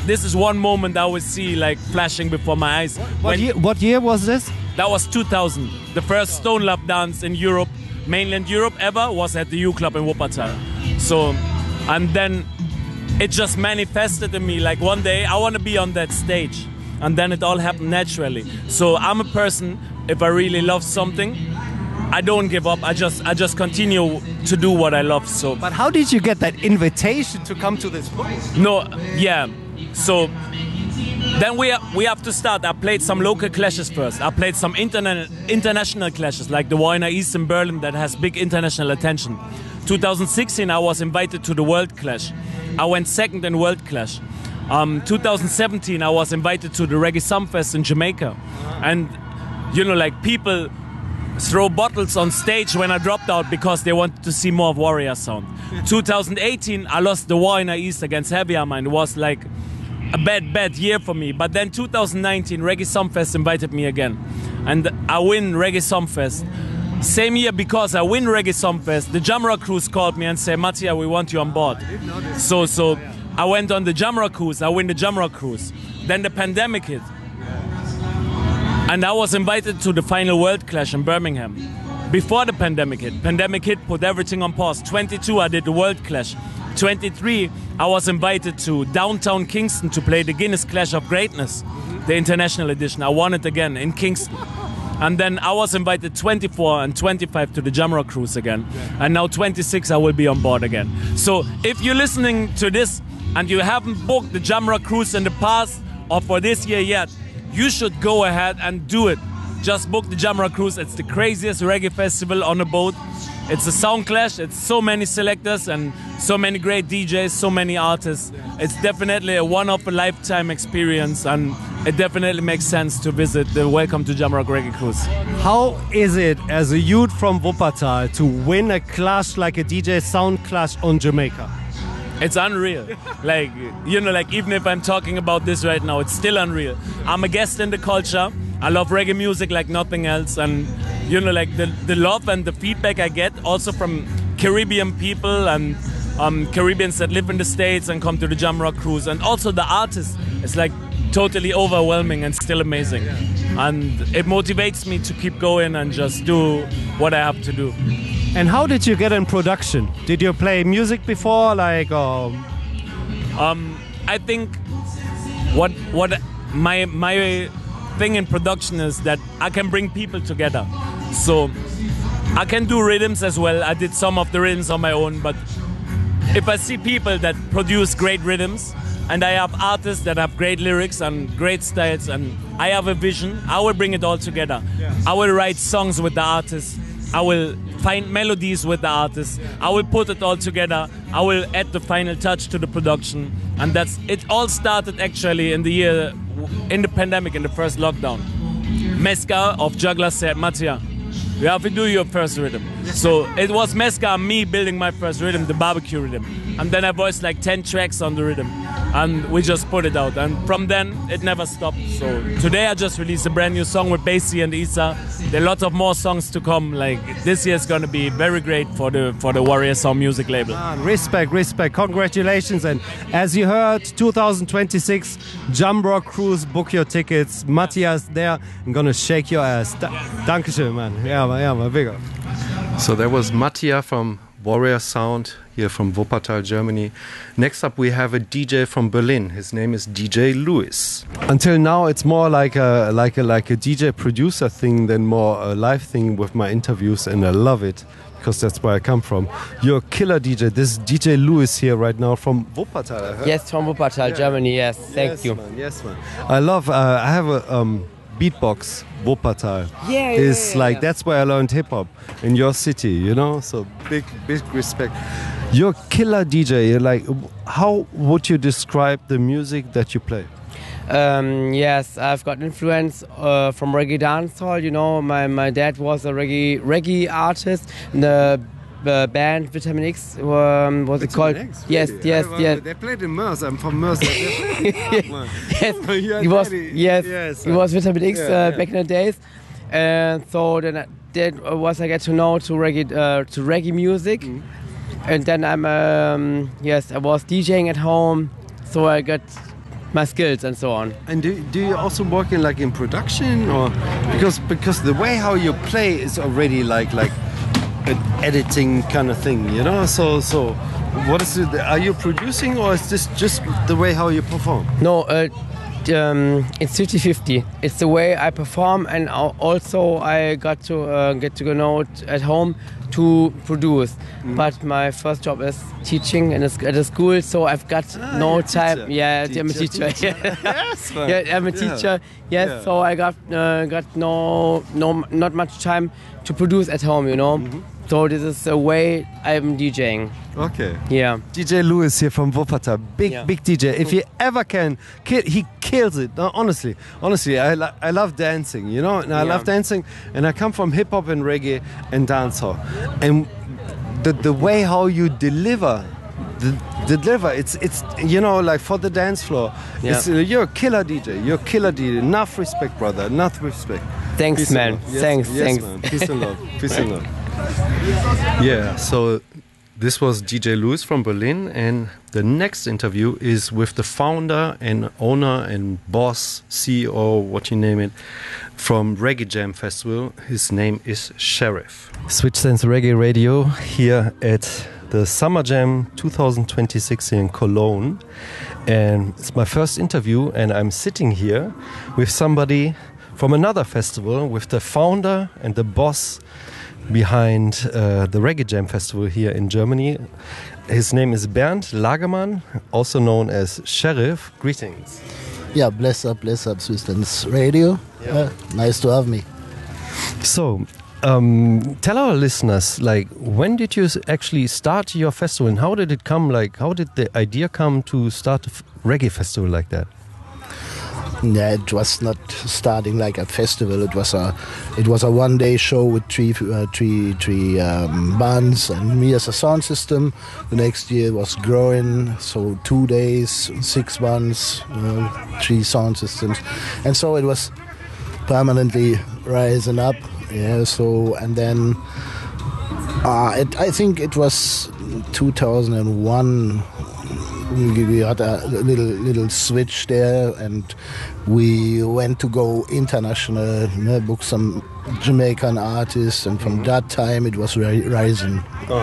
this is one moment I always see like flashing before my eyes. What year was this? That was 2000. The first Stone Love dance in Europe, mainland Europe ever, was at the U Club in Wuppertal. So, and then it just manifested in me. Like one day I want to be on that stage, and then it all happened naturally. So I'm a person, if I really love something, I don't give up. I just continue to do what I love. So. But how did you get that invitation to come to this place? No, yeah. So then we have to start. I played some local clashes first. I played some international clashes, like the Warner East in Berlin that has big international attention. 2016, I was invited to the World Clash. I went second in World Clash. 2017, I was invited to the Reggae Sumfest in Jamaica. And, you know, like people throw bottles on stage when I dropped out because they wanted to see more of Warrior Sound. 2018, I lost the Warner East against Heavy Armor, and it was like a bad year for me. But then 2019, Reggae Sumfest invited me again. And I win Reggae Sumfest. Same year, because I win Reggae Sumfest, the Jamrock Cruise called me and said, Mattia, we want you on board. So I went on the Jamrock Cruise, I win the Jamrock Cruise. Then the pandemic hit. And I was invited to the final World Clash in Birmingham. Before the pandemic hit, put everything on pause. 22, I did the World Clash. 23, I was invited to downtown Kingston to play the Guinness Clash of Greatness, the international edition. I won it again in Kingston. And then I was invited 24 and 25 to the Jamrock Cruise again. And now 26, I will be on board again. So if you're listening to this and you haven't booked the Jamrock Cruise in the past or for this year yet, you should go ahead and do it. Just book the Jamrock Cruise. It's the craziest reggae festival on a boat. It's a sound clash. It's so many selectors and so many great DJs, so many artists. It's definitely a one-of-a-lifetime experience, and it definitely makes sense to visit the Welcome to Jamrock Reggae Cruise. How is it as a youth from Wuppertal to win a clash like a DJ Sound Clash on Jamaica? It's unreal. Like, you know, like even if I'm talking about this right now, it's still unreal. I'm a guest in the culture. I love reggae music like nothing else. And, you know, like the love and the feedback I get also from Caribbean people and Caribbeans that live in the States and come to the Jamrock Cruise. And also the artists. It's like totally overwhelming and still amazing. And it motivates me to keep going and just do what I have to do. And how did you get in production? Did you play music before, like? I think what my thing in production is that I can bring people together. So I can do rhythms as well. I did some of the rhythms on my own, but if I see people that produce great rhythms, and I have artists that have great lyrics and great styles, and I have a vision, I will bring it all together. Yeah. I will write songs with the artists. I will find melodies with the artists. I will put it all together. I will add the final touch to the production. And that's it. All started actually in the pandemic, in the first lockdown. Meska of Juggler said, Mattia, you have to do your first rhythm. So it was Meska and me building my first rhythm, the barbecue rhythm. And then I voiced like 10 tracks on the rhythm. And we just put it out. And from then, it never stopped. So today I just released a brand new song with Basie and Issa. There are lots of more songs to come. Like this year is going to be very great for the Warrior Sound music label. Respect. Congratulations. And as you heard, 2026 Jamrock Cruise, book your tickets. Matthias there, I'm going to shake your ass. Dankeschön, man. Yeah, man, big up. So there was Mattia from Warrior Sound here from Wuppertal, Germany. Next up we have a DJ from Berlin. His name is DJ Lewis. Until now it's more like a DJ producer thing than more a live thing with my interviews, and I love it because that's where I come from. You're a killer DJ. This is DJ Lewis here right now from Wuppertal. Yes, from Wuppertal, Germany. Yes, thank you. Man, yes, man. I love. I have a beatbox. Wuppertal. Like that's where I learned hip hop in your city, you know. So big respect. You're a killer DJ. You're like, how would you describe the music that you play? Yes, I've got influence from reggae dancehall. You know, my dad was a reggae artist. The band Vitamin X was it called? X? Yes, really? yes. They played in Meurs. I'm from Meurs. Yes, he was Vitamin X back in the days, and so then I get to know to reggae music, and then I was DJing at home, so I got my skills and so on. And do you also work in production, or because the way how you play is already like an editing kind of thing, you know? So what is it? Are you producing, or is this just the way how you perform? No, it's 50-50. It's the way I perform, and also I got to get to know it at home to produce. But my first job is teaching at a school, so I've got no time. Teacher. Yeah, Teacher. I'm a teacher. Yes, man. Yeah, I'm a teacher. Yes, Yeah. so I got not much time to produce at home, you know. So this is the way I'm DJing. Okay. Yeah. DJ Louis here from Wuppertal, big DJ. If he ever can, he kills it. No, honestly, I love dancing, you know. And I love dancing, and I come from hip hop and reggae and dancehall, and the way how you deliver. It's you know, like for the dance floor. It's, you're a killer DJ. You're a killer DJ. Enough respect, brother. Enough respect. Thanks, Peace man. Yes, Thanks. man. Peace and love. Peace and love. Yeah, so this was DJ Louis from Berlin, and the next interview is with the founder and owner and boss, CEO, what you name it, from Reggae Jam Festival. His name is Sheriff. Switch Sense Reggae Radio here at the Summer Jam 2026 in Cologne, and it's my first interview, and I'm sitting here with somebody from another festival, with the founder and the boss behind the Reggae Jam Festival here in Germany. His name is Bernd Lagermann, also known as Sheriff. Greetings. Yeah, bless up, Switch Sense Radio. Nice to have me. So, tell our listeners, like, when did you actually start your festival, and how did it come? Like, how did the idea come to start a reggae festival like that? Yeah, it was not starting like a festival. It was a one-day show with three bands and me as a sound system. The next year was growing, so 2 days, 6 bands, 3 sound systems, and so it was permanently rising up. Yeah, so and then I think it was 2001. We had a little switch there, and we went to go international, book some Jamaican artists, and from that time it was rising.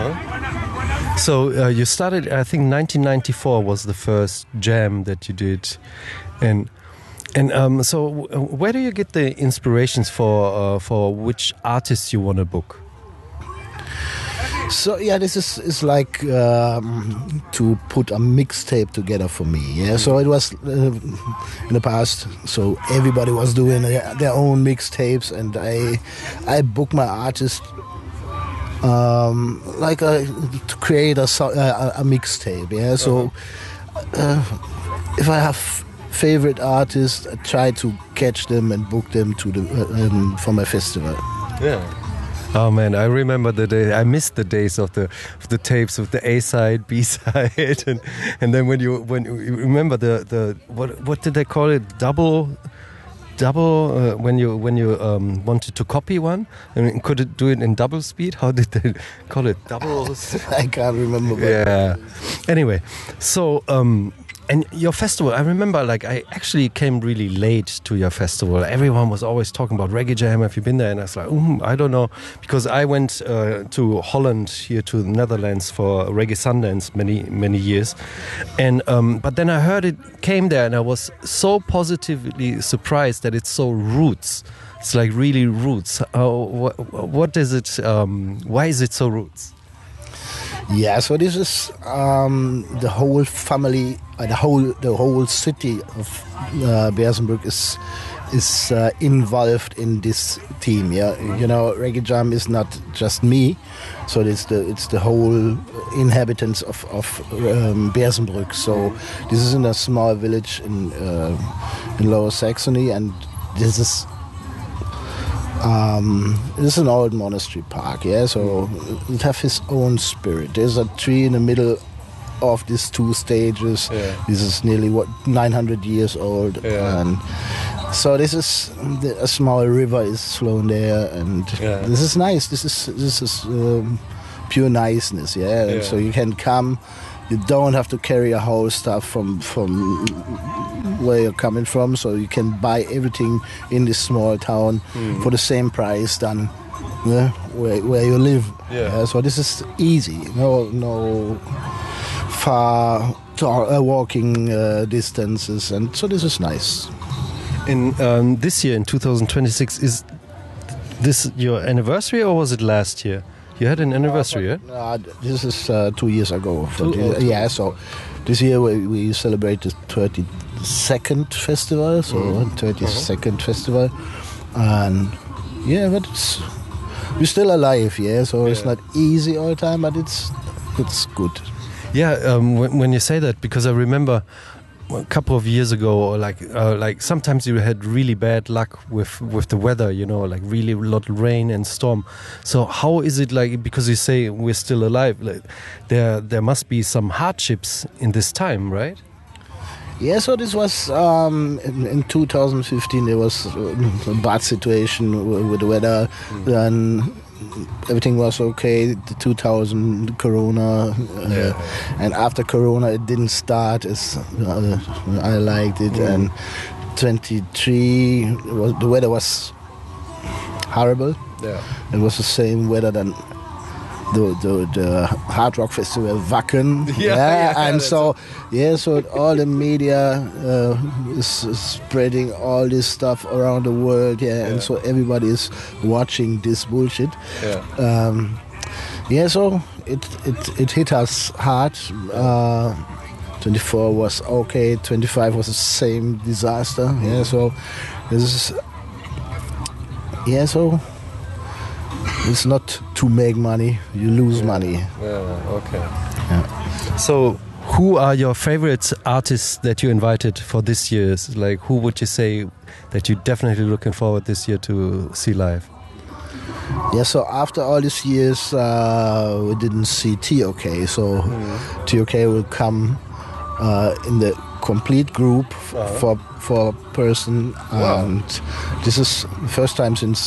So you started, I think 1994 was the first jam that you did, and so where do you get the inspirations for which artists you want to book? So yeah, this is like to put a mixtape together for me. Yeah, so it was in the past. So everybody was doing their own mixtapes, and I booked my artist to create a mixtape. Yeah, so if I have favorite artists, I try to catch them and book them to the for my festival. Yeah. Oh man, I remember the day. I missed the days of the tapes of the A side, B side, and then when you remember the what did they call it? Double. When you wanted to copy one, I mean, could it do it in double speed? How did they call it? Double. I can't remember. Yeah. Anyway, so. And your festival, I remember, like, I actually came really late to your festival. Everyone was always talking about Reggae Jam. Have you been there? And I was like, I don't know. Because I went to Holland, here to the Netherlands, for Reggae Sundance many years. And but then I heard it came there, and I was so positively surprised that it's so roots. It's like really roots. What is it? Why is it so roots? Yeah, so this is the whole family, the whole city of Bersenbrück is involved in this team. Yeah, you know, Reggae Jam is not just me, so it's the whole inhabitants of Bersenbrück. So this is in a small village in Lower Saxony, and this is. This is an old monastery park, yeah, so it has its own spirit. There's a tree in the middle of these 2 stages. Yeah. This is nearly 900 years old. Yeah. And so this is a small river is flowing there, and this is nice. This is pure niceness, yeah. And so you can come. You don't have to carry a whole stuff from where you're coming from, so you can buy everything in this small town for the same price than where you live. So this is easy. No far walking distances, and so this is nice. In this year, in 2026, is this your anniversary or was it last year? You had an anniversary, yeah? This is 2 years ago. So this year we celebrate the 32nd festival, so 32nd festival, and but we're still alive, so it's not easy all the time, but it's good. Yeah, when you say that, because I remember a couple of years ago, or like sometimes you had really bad luck with the weather, like really a lot of rain and storm. So how is it like? Because you say we're still alive, like, there must be some hardships in this time, right? Yeah, so this was in 2015. There was a bad situation with the weather, and everything was okay. The 2000 Corona, and after Corona it didn't start as I liked it. And 23 the weather was horrible. It was the same weather than the hard rock festival Wacken, and so all the media is spreading all this stuff around the world, and so everybody is watching this bullshit. So it hit us hard. 24 was okay, 25 was the same disaster. So this is so. It's not to make money, you lose money. So who are your favorite artists that you invited for this year? Like, who would you say that you're definitely looking forward this year to see live? So after all these years, we didn't see TOK. So TOK will come in the complete group for a person, and this is first time since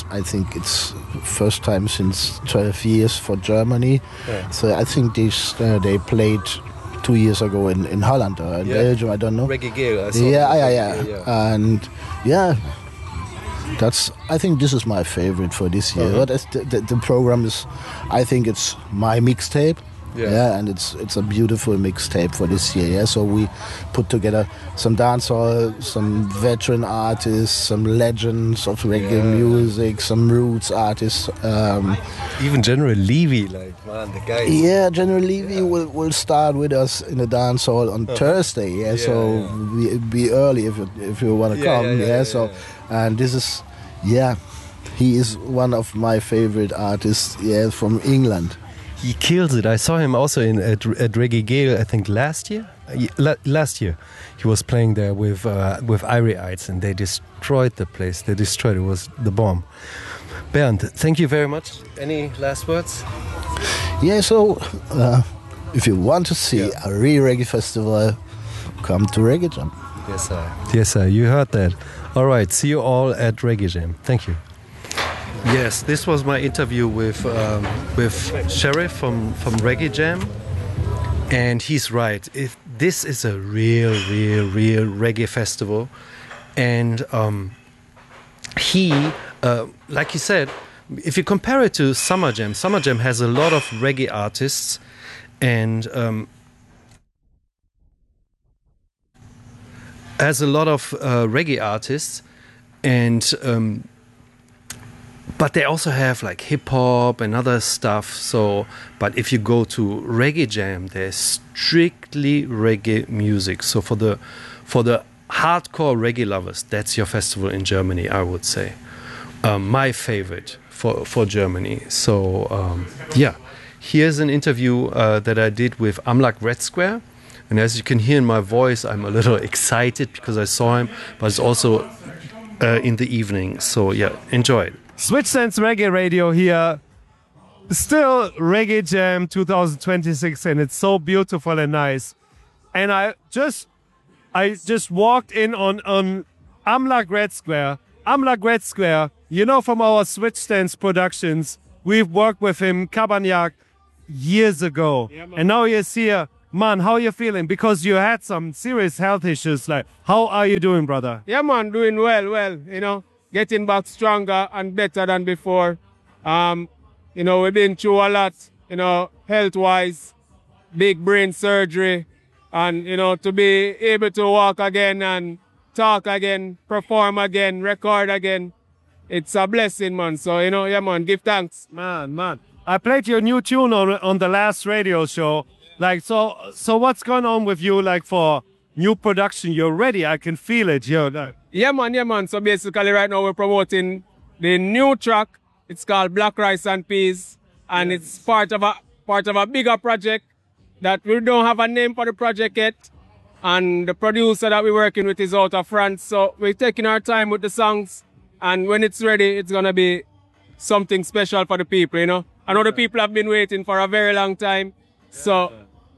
12 years for Germany. So I think they played 2 years ago in Holland or in Belgium, I don't know. Reggae Gale, I saw. And I think this is my favorite for this year. But the program is, I think it's my mixtape. And it's a beautiful mixtape for this year. So we put together some dancehall, some veteran artists, some legends of reggae music, some roots artists. Even General Levy, like, man, the guy. General Levy will start with us in the dancehall on Thursday. So be early if you want to come. So and this is he is one of my favorite artists. From England. He kills it. I saw him also at Reggae Gale, I think last year. Last year, he was playing there with Irie-Ites, and they destroyed the place. It was the bomb. Bernd, thank you very much. Any last words? So if you want to see a real reggae festival, come to Reggae Jam. Yes, sir. You heard that. All right. See you all at Reggae Jam. Thank you. Yes, this was my interview with Sheriff from Reggae Jam, and he's right. This is a real reggae festival, and like he said, if you compare it to Summer Jam has a lot of reggae artists, and but they also have like hip hop and other stuff. So, but if you go to Reggae Jam, there's strictly reggae music. So for the hardcore reggae lovers, that's your festival in Germany, I would say. My favorite for Germany. So here's an interview that I did with Amlak Red Square. And as you can hear in my voice, I'm a little excited because I saw him, but it's also in the evening. So enjoy it. Switchstance Reggae Radio here. Still Reggae Jam 2026, and it's so beautiful and nice. And I just walked in on Amlak Red Square. Amlak Red Square, from our Switchstance productions, we've worked with him, Cabanyac, years ago. And now he is here man, how are you feeling? Because you had some serious health issues. Like, how are you doing, brother? Yeah, man, doing well, getting back stronger and better than before. We've been through a lot, health-wise, big brain surgery, and, to be able to walk again and talk again, perform again, record again, it's a blessing, man. So, yeah, man, give thanks. Man. I played your new tune on the last radio show. Like, so what's going on with you, like, for new production? You're ready. I can feel it. Yeah, man. So basically right now we're promoting the new track. It's called Black Rice and Peas. And it's part of a bigger project that we don't have a name for the project yet. And the producer that we're working with is out of France. So we're taking our time with the songs. And when it's ready, it's going to be something special for the people, I know the people have been waiting for a very long time. So,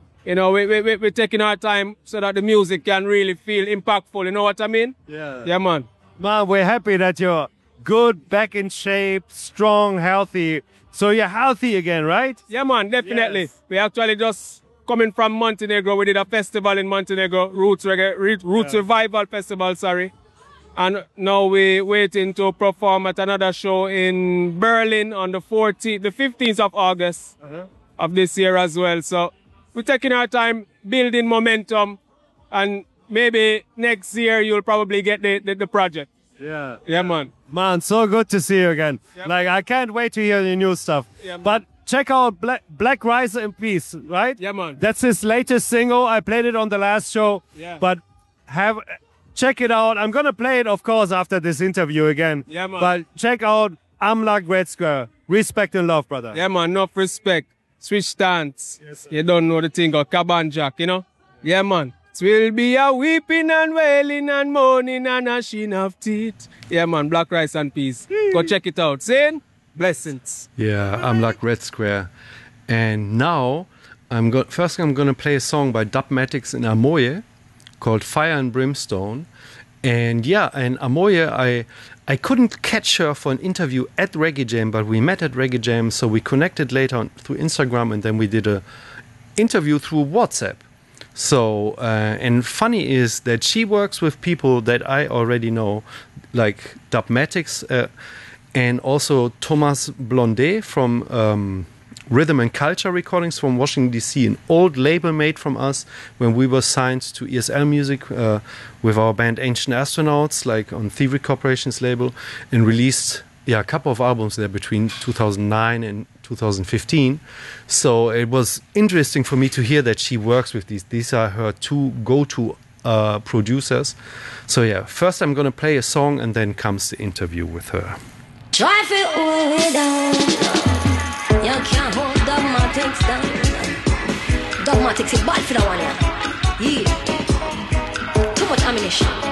we're taking our time so that the music can really feel impactful. You know what I mean? Yeah. Yeah, man. Man, we're happy that you're good, back in shape, strong, healthy. So you're healthy again, right? Yeah, man, definitely. Yes. We actually just coming from Montenegro. We did a festival in Montenegro, Roots Revival Festival, sorry. And now we're waiting to perform at another show in Berlin on the 15th of August of this year as well. So we're taking our time, building momentum, and maybe next year you'll probably get the project. Yeah. Yeah, man. Man, so good to see you again. Yep. Like, I can't wait to hear your new stuff. Yeah, but check out Black Rice and Peas, right? Yeah, man. That's his latest single. I played it on the last show. Yeah. But check it out. I'm going to play it, of course, after this interview again. Yeah, man. But check out Amlak Red Square. Respect and love, brother. Yeah, man. Enough respect. Switch stance. Yes, you don't know the thing of Caban Jack, Yeah, man. It will be a weeping and wailing and moaning and gnashing of teeth. Yeah, man. Black Rice and Peas. Go check it out. Saying blessings. Yeah, Amlak Red Square. And now, I'm going to play a song by Dubmatix and Amoye called Fire and Brimstone. And Amoye, I couldn't catch her for an interview at Reggae Jam, but we met at Reggae Jam, so we connected later on through Instagram, and then we did a interview through WhatsApp. So, and funny is that she works with people that I already know, like Dubmatix, and also Thomas Blondet from Rhythm and Culture Recordings from Washington, D.C., an old label mate from us when we were signed to ESL Music with our band Ancient Astronauts, like on Thievery Corporation's label, and released a couple of albums there between 2009 and 2015. So it was interesting for me to hear that she works with these. These are her two go-to producers. So yeah, first I'm going to play a song and then comes the interview with her. Drive it all the way down. You can't hold Dubmatix down. Dubmatix is bad for that one, yeah. Too much ammunition.